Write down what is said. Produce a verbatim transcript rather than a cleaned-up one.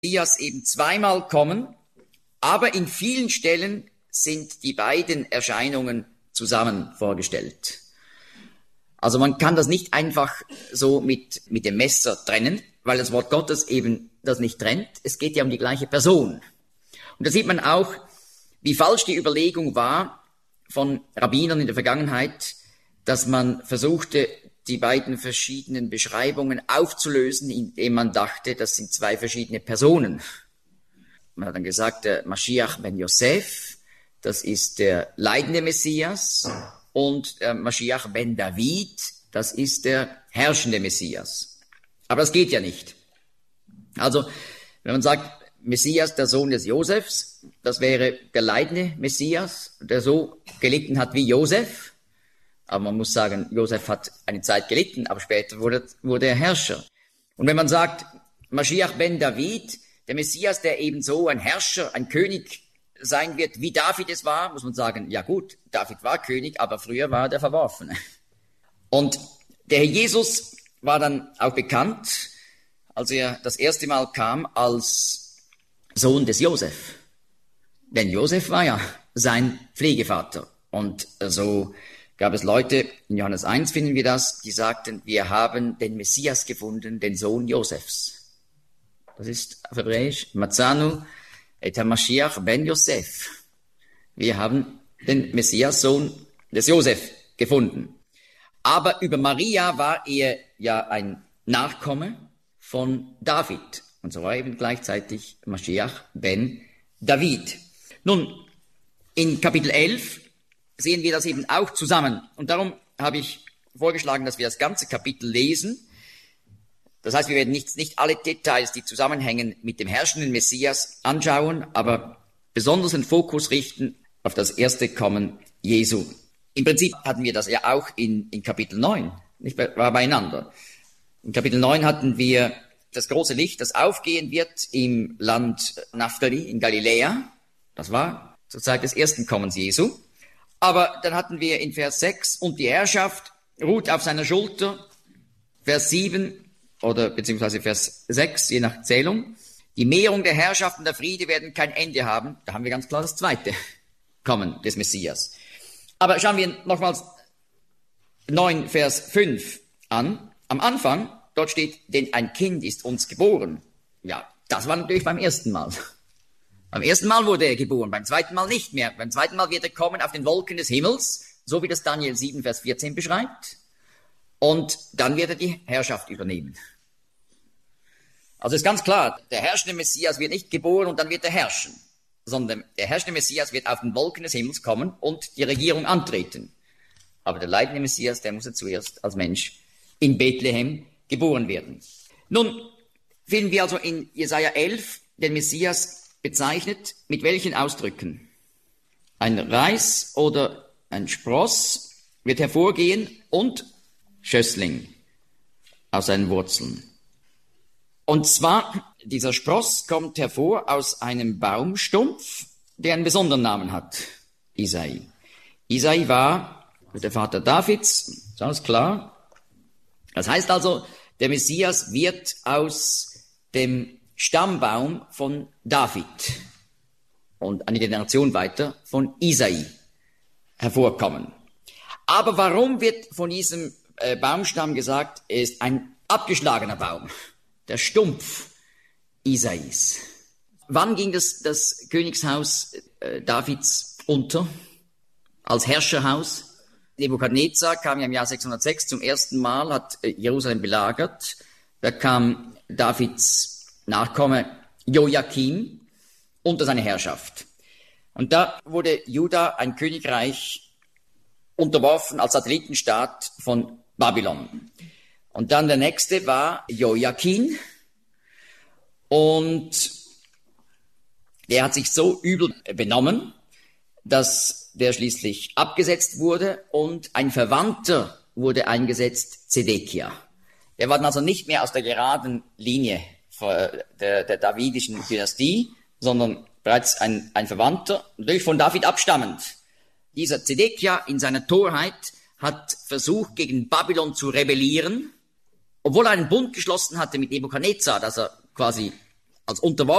Messias eben zweimal kommen, aber in vielen Stellen sind die beiden Erscheinungen zusammen vorgestellt. Also man kann das nicht einfach so mit, mit dem Messer trennen, weil das Wort Gottes eben das nicht trennt. Es geht ja um die gleiche Person. Und da sieht man auch, wie falsch die Überlegung war von Rabbinern in der Vergangenheit, dass man versuchte, die beiden verschiedenen Beschreibungen aufzulösen, indem man dachte, das sind zwei verschiedene Personen. Man hat dann gesagt, der Mashiach ben Yosef, das ist der leidende Messias, und der Mashiach ben David, das ist der herrschende Messias. Aber das geht ja nicht. Also, wenn man sagt, Messias, der Sohn des Josefs, das wäre der leidende Messias, der so gelitten hat wie Josef. Aber man muss sagen, Josef hat eine Zeit gelitten, aber später wurde, wurde er Herrscher. Und wenn man sagt, Mashiach ben David, der Messias, der eben so ein Herrscher, ein König sein wird, wie David es war, muss man sagen, ja gut, David war König, aber früher war er der Verworfene. Und der Herr Jesus war dann auch bekannt, als er das erste Mal kam, als Sohn des Josef. Denn Josef war ja sein Pflegevater. Und so gab es Leute, in Johannes eins finden wir das, die sagten, wir haben den Messias gefunden, den Sohn Josefs. Das ist auf Hebräisch, Matzanu et ha-Mashiach ben Yosef. Wir haben den Messias, Sohn des Josef, gefunden. Aber über Maria war er ja ein Nachkomme von David. Und so war eben gleichzeitig Mashiach ben David. Nun, in Kapitel elf sehen wir das eben auch zusammen. Und darum habe ich vorgeschlagen, dass wir das ganze Kapitel lesen. Das heißt, wir werden nicht, nicht alle Details, die zusammenhängen mit dem herrschenden Messias, anschauen, aber besonders den Fokus richten auf das erste Kommen Jesu. Im Prinzip hatten wir das ja auch in, in Kapitel neun, nicht war beieinander. In Kapitel neun hatten wir das große Licht, das aufgehen wird im Land Naphtali, in Galiläa. Das war zur Zeit des ersten Kommens Jesu. Aber dann hatten wir in Vers sechs, und die Herrschaft ruht auf seiner Schulter. Vers sieben oder beziehungsweise Vers sechs, je nach Zählung. Die Mehrung der Herrschaft und der Friede werden kein Ende haben. Da haben wir ganz klar das zweite Kommen des Messias. Aber schauen wir nochmals neun, Vers fünf an. Am Anfang, dort steht, denn ein Kind ist uns geboren. Ja, das war natürlich beim ersten Mal. Beim ersten Mal wurde er geboren, beim zweiten Mal nicht mehr. Beim zweiten Mal wird er kommen auf den Wolken des Himmels, so wie das Daniel sieben, Vers vierzehn beschreibt. Und dann wird er die Herrschaft übernehmen. Also ist ganz klar, der herrschende Messias wird nicht geboren und dann wird er herrschen, sondern der herrschende Messias wird auf den Wolken des Himmels kommen und die Regierung antreten. Aber der leidende Messias, der muss ja zuerst als Mensch in Bethlehem geboren werden. Nun finden wir also in Jesaja elf den Messias bezeichnet mit welchen Ausdrücken? Ein Reis oder ein Spross wird hervorgehen und Schössling aus seinen Wurzeln. Und zwar, dieser Spross kommt hervor aus einem Baumstumpf, der einen besonderen Namen hat, Isai. Isai war der Vater Davids, ist alles klar. Das heißt also, der Messias wird aus dem Stammbaum von David und eine Generation weiter von Isai hervorkommen. Aber warum wird von diesem äh, Baumstamm gesagt, er ist ein abgeschlagener Baum, der Stumpf Isais? Wann ging das, das Königshaus äh, Davids unter als Herrscherhaus? Nebukadnezar kam ja im Jahr sechshundertsechs zum ersten Mal, hat äh, Jerusalem belagert. Da kam Davids Nachkomme Joachim unter seine Herrschaft. Und da wurde Juda, ein Königreich, unterworfen als Satellitenstaat von Babylon. Und dann der nächste war Joachim. Und der hat sich so übel benommen, dass der schließlich abgesetzt wurde und ein Verwandter wurde eingesetzt, Zedekia. Der war dann also nicht mehr aus der geraden Linie der, der davidischen Dynastie, sondern bereits ein, ein Verwandter, natürlich von David abstammend. Dieser Zedekia in seiner Torheit hat versucht, gegen Babylon zu rebellieren, obwohl er einen Bund geschlossen hatte mit Nebukadnezar, dass er quasi als unterworfen